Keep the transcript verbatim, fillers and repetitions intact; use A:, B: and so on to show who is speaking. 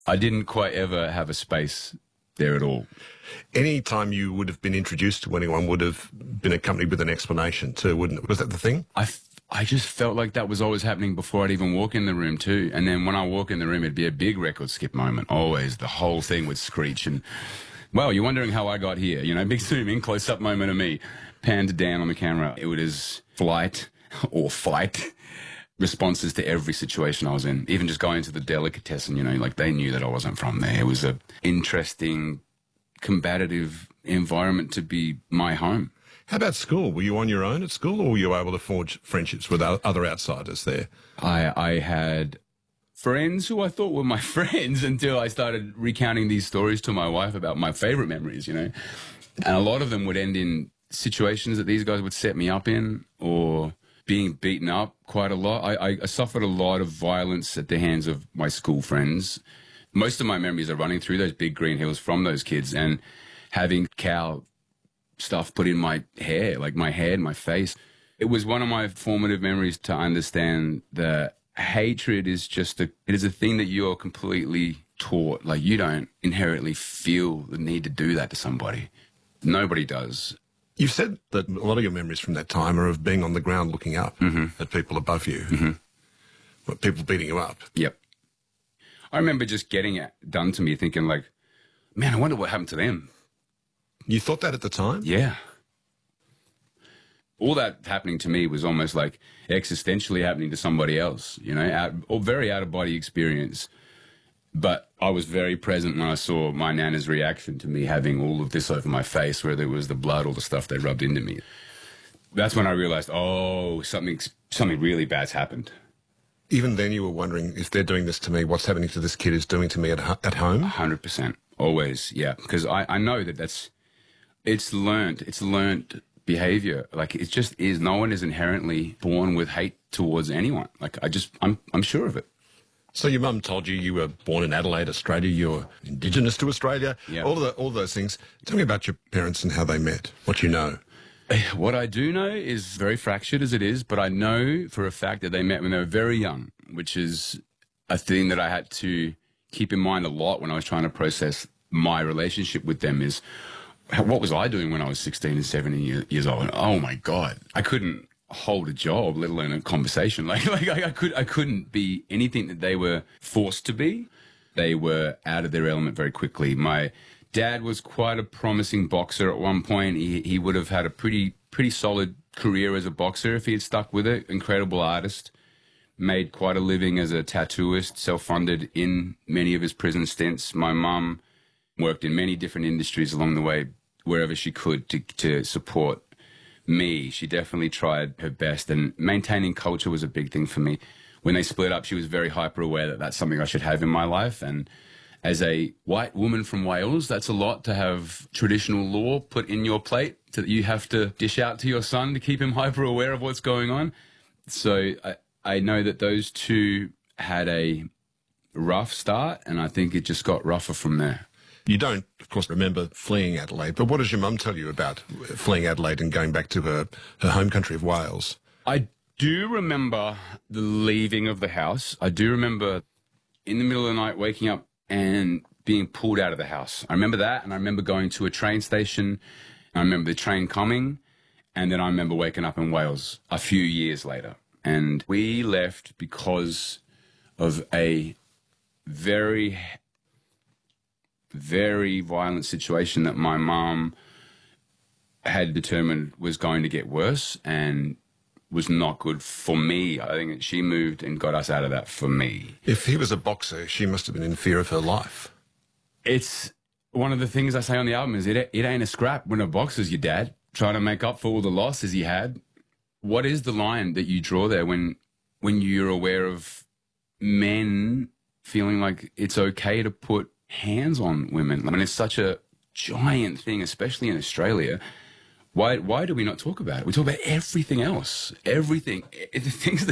A: I didn't quite ever have a space there at all.
B: Any time you would have been introduced to anyone would have been accompanied with an explanation too, wouldn't it? Was that the thing?
A: I, f I just felt like that was always happening before I'd even walk in the room too. And then when I walk in the room, it'd be a big record skip moment. Always. The whole thing would screech. And, well, you're wondering how I got here. You know, big zoom in, close-up moment of me, panned down on the camera. It was flight or fight responses to every situation I was in. Even just going to the delicatessen, you know, like they knew that I wasn't from there. It was a interesting, combative environment to be my home.
B: How about school? Were you on your own at school, or were you able to forge friendships with other outsiders there?
A: I, I had friends who I thought were my friends until I started recounting these stories to my wife about my favorite memories, you know. And a lot of them would end in situations that these guys would set me up in, or being beaten up quite a lot. I, I suffered a lot of violence at the hands of my school friends. Most of my memories are running through those big green hills from those kids, and having cow stuff put in my hair, like my head, my face. It was one of my formative memories to understand that hatred is just a, it is a thing that you're completely taught. Like, you don't inherently feel the need to do that to somebody. Nobody does.
B: You've said that a lot of your memories from that time are of being on the ground looking up mm-hmm. at people above you, mm-hmm. but people beating you up.
A: Yep. I remember just getting it done to me, thinking like, man, I wonder what happened to them.
B: You thought that at the time?
A: Yeah. All that happening to me was almost like existentially happening to somebody else, you know, out, or very out-of-body experience. But I was very present when I saw my Nana's reaction to me having all of this over my face, where there was the blood, all the stuff they rubbed into me. That's when I realized, oh, something, something really bad's happened.
B: Even then you were wondering, if they're doing this to me, what's happening to this kid is doing to me at, at home?
A: one hundred percent. Always, yeah. Because I, I know that that's, it's learned, it's learned behavior. Like, it just is. No one is inherently born with hate towards anyone. Like, I just, I'm, I'm sure of it.
B: So your mum told you you were born in Adelaide, Australia, you're Indigenous to Australia,
A: yeah.
B: all, of the, all of those things. Tell me about your parents and how they met, what you know.
A: What I do know is very fractured as it is, but I know for a fact that they met when they were very young, which is a thing that I had to keep in mind a lot when I was trying to process my relationship with them. Is what was I doing when I was sixteen and seventeen years old? And, oh my God, I couldn't hold a job, let alone a conversation. Like, like I, I could, I couldn't be anything that they were forced to be. They were out of their element very quickly. My dad was quite a promising boxer at one point. He, he would have had a pretty, pretty solid career as a boxer if he had stuck with it. Incredible artist. Made quite a living as a tattooist, self-funded in many of his prison stints. My mum worked in many different industries along the way, wherever she could, to, to support me. She definitely tried her best, and maintaining culture was a big thing for me. When they split up, she was very hyper aware that that's something I should have in my life. And as a white woman from Wales, that's a lot to have traditional law put in your plate that you have to dish out to your son to keep him hyper aware of what's going on. So I, I know that those two had a rough start, and I think it just got rougher from there.
B: You don't, of course, remember fleeing Adelaide, but what does your mum tell you about fleeing Adelaide and going back to her, her home country of Wales?
A: I do remember the leaving of the house. I do remember in the middle of the night waking up and being pulled out of the house. I remember that, and I remember going to a train station. I remember the train coming, and then I remember waking up in Wales a few years later. And we left because of a very, very violent situation that my mom had determined was going to get worse and was not good for me. I think she moved and got us out of that for me.
B: If he was a boxer, she must have been in fear of her life.
A: It's one of the things I say on the album is it, it ain't a scrap when a boxer's your dad, trying to make up for all the losses he had. What is the line that you draw there when when you're aware of men feeling like it's okay to put hands on women? I mean, it's such a giant thing, especially in Australia. Why why do we not talk about it? We talk about everything else. Everything. The things that